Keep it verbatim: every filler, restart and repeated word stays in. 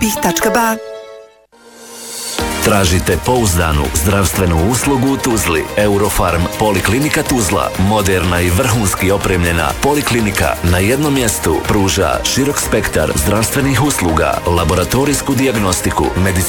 pih tačka ba. Tražite pouzdanu zdravstvenu uslugu u Tuzli. Eurofarm Poliklinika Tuzla, moderna i vrhunski opremljena poliklinika na jednom mjestu, pruža širok spektar zdravstvenih usluga, laboratorijsku dijagnostiku, medicinsku